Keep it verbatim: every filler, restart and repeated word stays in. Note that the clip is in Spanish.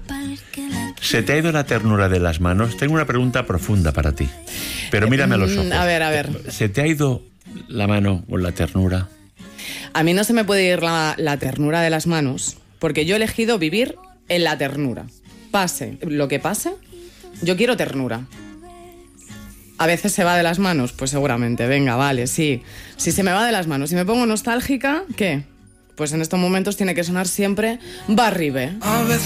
¿Se te ha ido la ternura de las manos? Tengo una pregunta profunda para ti, pero mírame a los ojos. A ver, a ver. ¿Se te ha ido la mano o la ternura? A mí no se me puede ir la, la ternura de las manos, porque yo he elegido vivir en la ternura. Pase lo que pase, yo quiero ternura. ¿A veces se va de las manos? Pues seguramente, venga, vale, sí. Si se me va de las manos, si me pongo nostálgica, ¿qué? Pues en estos momentos tiene que sonar siempre Barribe.